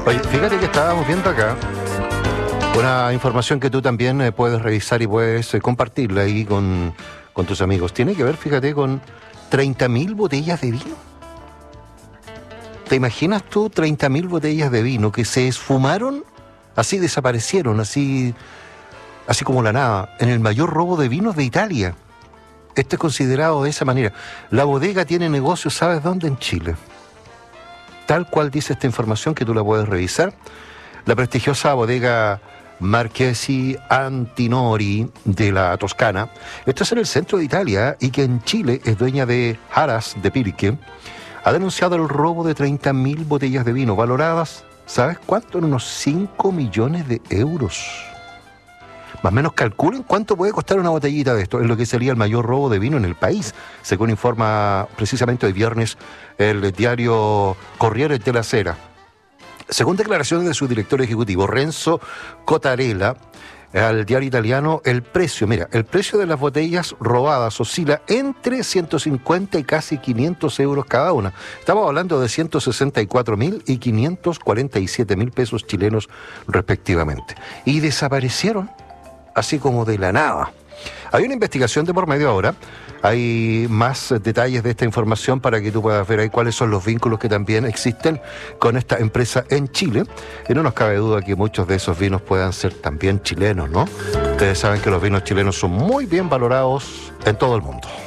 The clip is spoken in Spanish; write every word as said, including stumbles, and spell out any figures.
Oye, fíjate que estábamos viendo acá una información que tú también eh, puedes revisar y puedes eh, compartirla ahí con, con tus amigos. Tiene que ver, fíjate, con treinta mil botellas de vino. ¿Te imaginas tú treinta mil botellas de vino que se esfumaron, así desaparecieron, así, así como la nada, en el mayor robo de vinos de Italia? Esto es considerado de esa manera. La bodega tiene negocio, ¿sabes dónde? En Chile. Tal cual dice esta información que tú la puedes revisar. La prestigiosa bodega Marchesi Antinori de la Toscana, esto es en el centro de Italia y que en Chile es dueña de Aras de Pirque, ha denunciado el robo de treinta mil botellas de vino valoradas, ¿sabes cuánto? En unos cinco millones de euros. Más o menos calculen cuánto puede costar una botellita de esto. Es lo que sería el mayor robo de vino en el país, según informa precisamente hoy viernes el diario Corriere della Sera. Según declaraciones de su director ejecutivo, Renzo Cottarella, al diario italiano, el precio, mira, el precio de las botellas robadas oscila entre ciento cincuenta y casi quinientos euros cada una. Estamos hablando de ciento sesenta y cuatro mil y quinientos cuarenta y siete mil pesos chilenos respectivamente. Y desaparecieron así como de la nada. Hay una investigación de por medio ahora. Hay más detalles de esta información para que tú puedas ver ahí cuáles son los vínculos que también existen con esta empresa en Chile. Y no nos cabe duda que muchos de esos vinos puedan ser también chilenos, ¿no? Ustedes saben que los vinos chilenos son muy bien valorados en todo el mundo.